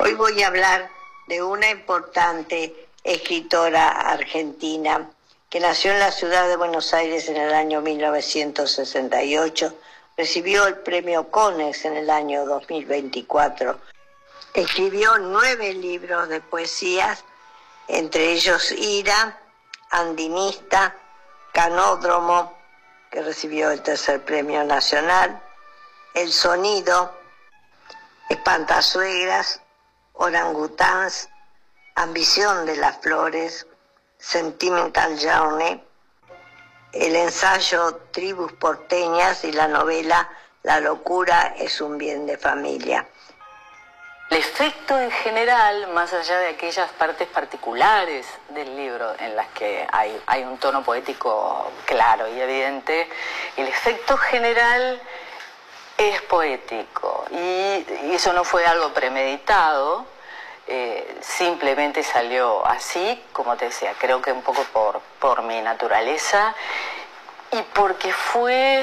Hoy voy a hablar de una importante escritora argentina que nació en la ciudad de Buenos Aires en el año 1968, recibió el premio Conex en el año 2024, escribió 9 libros de poesías, entre ellos Ira, Andinista, Canódromo, que recibió el tercer premio nacional, El Sonido, Espantasuegras, Orangutáns, Ambición de las Flores, Sentimental Journey, el ensayo Tribus Porteñas y la novela La locura es un bien de familia. El efecto en general, más allá de aquellas partes particulares del libro en las que hay un tono poético claro y evidente, el efecto general es poético y eso no fue algo premeditado, simplemente salió así, como te decía, creo que un poco por mi naturaleza y porque fue...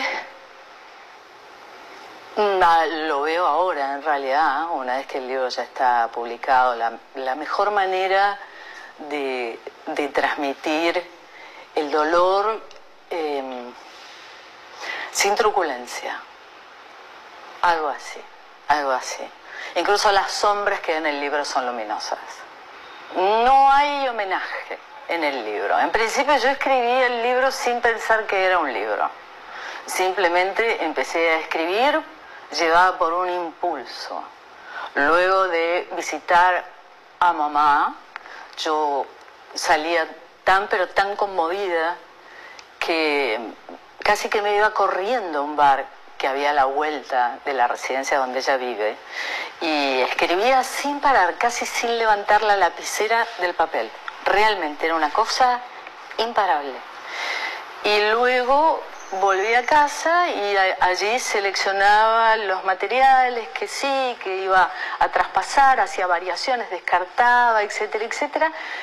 Lo veo ahora, en realidad, una vez que el libro ya está publicado, la mejor manera de transmitir el dolor sin truculencia. Algo así, algo así. Incluso las sombras que en el libro son luminosas. No hay homenaje en el libro. En principio yo escribí el libro sin pensar que era un libro. Simplemente empecé a escribir llevada por un impulso. Luego de visitar a mamá, yo salía pero tan conmovida que casi que me iba corriendo a un bar que había a la vuelta de la residencia donde ella vive y escribía sin parar, casi sin levantar la lapicera del papel. Realmente era una cosa imparable. Y luego volví a casa y allí seleccionaba los materiales que sí, que iba a traspasar, hacía variaciones, descartaba, etcétera, etcétera.